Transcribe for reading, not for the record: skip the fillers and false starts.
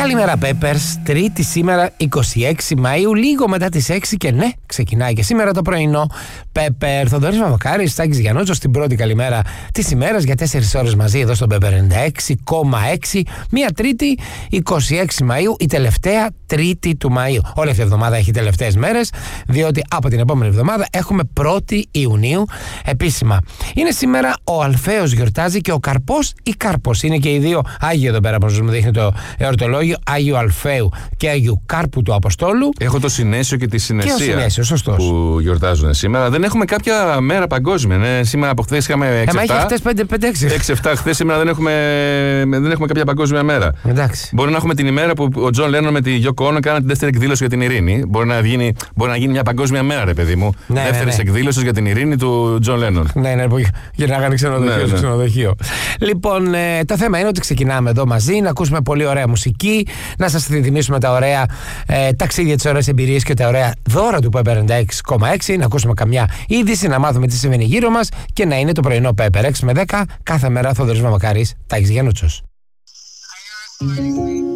Καλημέρα Peppers, Τρίτη σήμερα 26 Μαΐου, λίγο μετά τις 6 και ναι, ξεκινάει και σήμερα το πρωινό Pepper. Θοδωρής Βαμβακάρης, Στάκης Γιαννότσος, την πρώτη καλημέρα της ημέρας για 4 ώρες μαζί εδώ στο Pepper 96,6. Μία Τρίτη 26 Μαΐου, η τελευταία Τρίτη του Μαΐου. Όλη αυτή η εβδομάδα έχει τελευταίες μέρες, διότι από την επόμενη εβδομάδα έχουμε 1η Ιουνίου επίσημα. Είναι σήμερα ο Αλφαίος γιορτάζει και ο Καρπός ή Κάρπος. Είναι και οι δύο Άγιοι εδώ πέρα, όπως μου δείχνει το εορτολόγιο, Άγιου Αλφαίου και Άγιου Κάρπου του Αποστόλου. Έχω το Συνέσιο και τη Συνεσία που γιορτάζουν σήμερα. Δεν έχουμε κάποια μέρα παγκόσμια. Ναι. Σήμερα από χθες είχαμε 6-7. Είχε χθες 5-6. 6-7 χθες, σήμερα δεν έχουμε κάποια παγκόσμια μέρα. Εντάξει. Μπορεί να έχουμε την ημέρα που ο Τζον Λένον με τη Γιώκο Ono κάνανε την δεύτερη εκδήλωση για την ειρήνη. Μπορεί να γίνει μια παγκόσμια μέρα, ρε παιδί μου. Ναι, δεύτερη εκδήλωση για την ειρήνη του Τζον Λένον. Ναι, που γυρνάγανε ξενοδοχείο. Λοιπόν, το θέμα είναι ότι ξεκινάμε εδώ μαζί, να ακούσουμε πολύ ωραία μουσική, να σας θυμίσουμε τα ωραία ταξίδια, τις ωραίες εμπειρίες και τα ωραία δώρα του Pepper 96,6, να ακούσουμε καμιά είδηση, να μάθουμε τι συμβαίνει γύρω μας και να είναι το πρωινό Pepper 6 με 10 κάθε μέρα. Θοδωρής Βαμβακάρης, Τάκης Γιαννότσος.